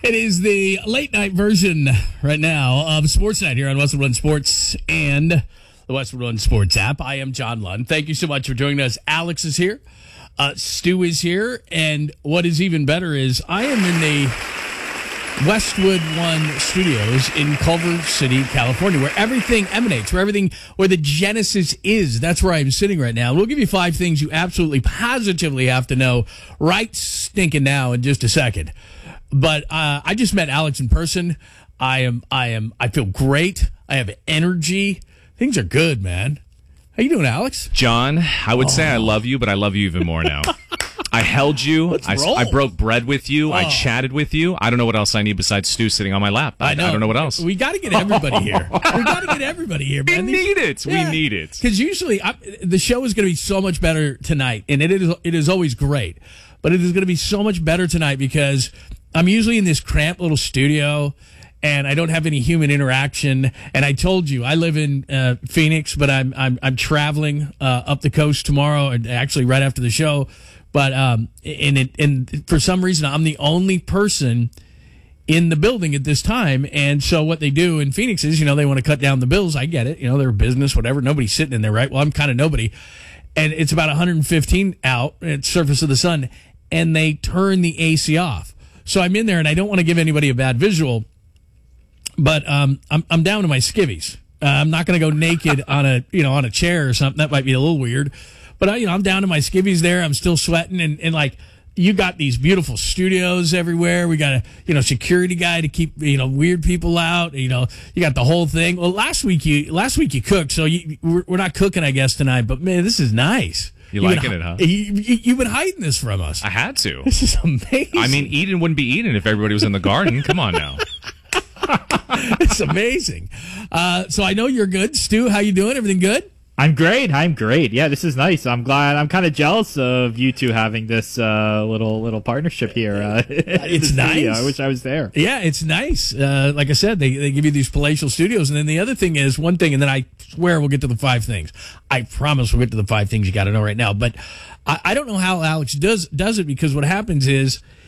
It is the late night version right now of Sports Night here on Westwood One Sports and the Westwood One Sports app. I am John Lund. Thank you so much for joining us. Alex is here. Stu is here. And what is even better is I am in the Westwood One Studios in Culver City, California, where everything emanates, where the genesis is. That's where I'm sitting right now. We'll give you 5 things you absolutely positively have to know right stinking now in just a second. But I just met Alex in person. I feel great. I have energy. Things are good, man. How you doing, Alex? John, I would say I love you, but I love you even more now. I held you. I broke bread with you. I chatted with you. I don't know what else I need besides Stu sitting on my lap. I don't know what else. We got to get everybody here. Man. We need it. We need it. Because usually the show is going to be so much better tonight, and it is always great. But it is going to be so much better tonight because I'm usually in this cramped little studio, and I don't have any human interaction. And I told you I live in Phoenix, but I'm traveling up the coast tomorrow, and actually right after the show. But and for some reason I'm the only person in the building at this time. And so what they do in Phoenix is, they want to cut down the bills. I get it. They're a business, whatever. Nobody's sitting in there, right? Well, I'm kind of nobody. And it's about 115 out at the surface of the sun, and they turn the AC off. So I'm in there, and I don't want to give anybody a bad visual, but I'm down to my skivvies. I'm not going to go naked on a chair or something. That might be a little weird. But I'm down to my skivvies there. I'm still sweating, and like you got these beautiful studios everywhere. We got a security guy to keep weird people out. You got the whole thing. Well, last week you cooked, so we're not cooking, I guess, tonight. But man, this is nice. You liking it, huh? You've been hiding this from us. I had to. This is amazing. I mean, Eden wouldn't be Eden if everybody was in the garden. Come on now. It's amazing. So I know you're good. Stu, how you doing? Everything good? I'm great. Yeah, this is nice. I'm glad. I'm kind of jealous of you two having this little partnership here. It's nice. I wish I was there. Yeah, it's nice. Like I said, they give you these palatial studios, and then the other thing is one thing, and then I swear we'll get to the 5 things. I promise we'll get to the 5 things you got to know right now. But I don't know how Alex does it, because what happens is